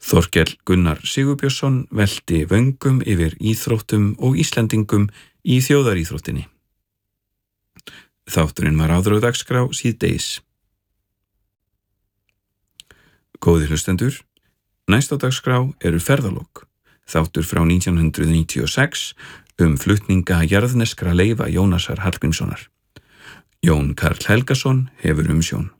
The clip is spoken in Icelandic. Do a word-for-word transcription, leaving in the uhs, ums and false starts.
Þorkell Gunnar Sigurbjörnsson velti vöngum yfir íþróttum og Íslendingum í þjóðaríþróttinni. Þátturinn var áður á dagskrá síðdegis. Góðir hlustendur, næst á dagskrá eru ferðalok, þáttur frá nítján hundruð níutíu og sex um flutninga jarðneskra leifa Jónasar Hallgrímssonar. Jón Karl Helgason hefur umsjón.